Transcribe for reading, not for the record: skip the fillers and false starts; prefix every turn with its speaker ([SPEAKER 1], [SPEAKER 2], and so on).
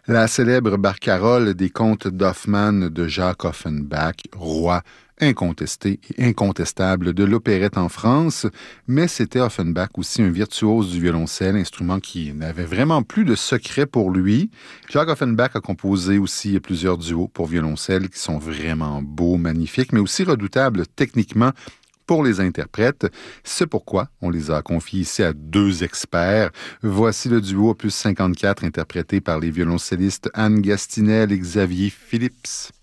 [SPEAKER 1] La célèbre barcarolle des contes d'Hoffmann de Jacques Offenbach, roi incontesté et incontestable de l'opérette en France, mais c'était Offenbach aussi un virtuose du violoncelle, instrument qui n'avait vraiment plus de secret pour lui. Jacques Offenbach a composé aussi plusieurs duos pour violoncelle qui sont vraiment beaux, magnifiques, mais aussi redoutables techniquement pour les interprètes. C'est pourquoi on les a confiés ici à deux experts. Voici le duo opus 54 interprété par les violoncellistes Anne Gastinel et Xavier Phillips.